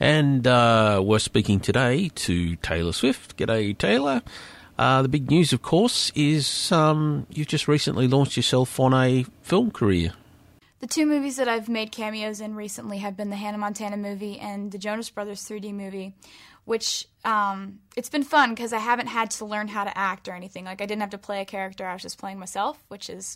And we're speaking today to Taylor Swift. G'day, Taylor. The big news, of course, is you've just recently launched yourself on a film career. The two movies that I've made cameos in recently have been the Hannah Montana movie and the Jonas Brothers 3D movie, which it's been fun because I haven't had to learn how to act or anything. Like, I didn't have to play a character. I was just playing myself, which is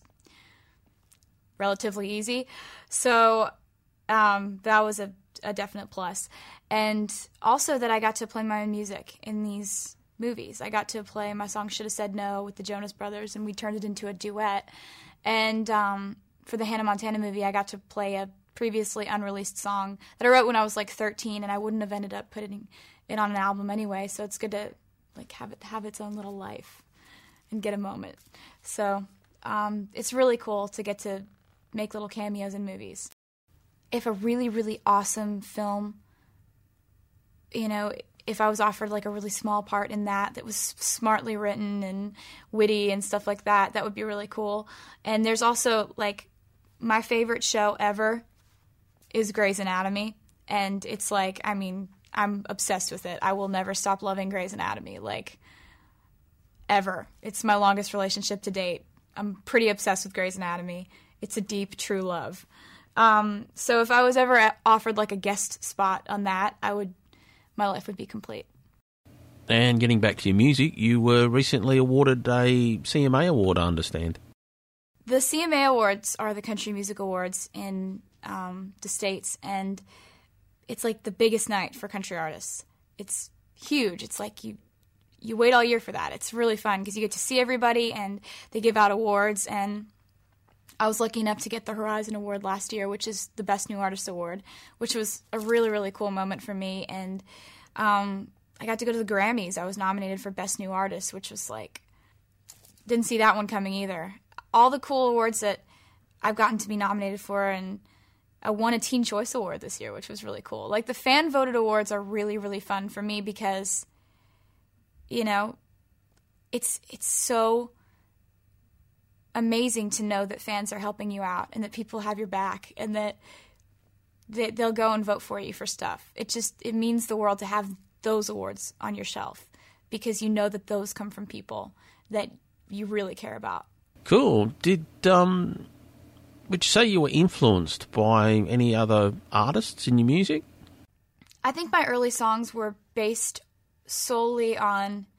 relatively easy. So that was a definite plus. And also that I got to play my own music in these movies. I got to play my song Shoulda Said No with the Jonas Brothers, and we turned it into a duet. And for the Hannah Montana movie, I got to play a previously unreleased song that I wrote when I was like 13, and I wouldn't have ended up putting it on an album anyway, so it's good to like have its own little life and get a moment. So it's really cool to get to make little cameos in movies. If a really, really awesome film, you know, if I was offered like a really small part in that was smartly written and witty and stuff like that, that would be really cool. And there's also like my favorite show ever is Grey's Anatomy. And it's like, I mean, I'm obsessed with it. I will never stop loving Grey's Anatomy, like, ever. It's my longest relationship to date. I'm pretty obsessed with Grey's Anatomy. It's a deep, true love. So if I was ever offered like a guest spot on that, my life would be complete. And getting back to your music, you were recently awarded a CMA award, I understand. The CMA Awards are the Country Music Awards in the States, and it's like the biggest night for country artists. It's huge. It's like you wait all year for that. It's really fun because you get to see everybody, and they give out awards. And I was lucky enough to get the Horizon Award last year, which is the Best New Artist Award, which was a really, really cool moment for me. And I got to go to the Grammys. I was nominated for Best New Artist, which was like, didn't see that one coming either. All the cool awards that I've gotten to be nominated for, and I won a Teen Choice Award this year, which was really cool. Like, the fan-voted awards are really, really fun for me because, you know, it's so amazing to know that fans are helping you out and that people have your back and that they'll go and vote for you for stuff. It means the world to have those awards on your shelf because you know that those come from people that you really care about. Cool. Would you say you were influenced by any other artists in your music? I think my early songs were based solely on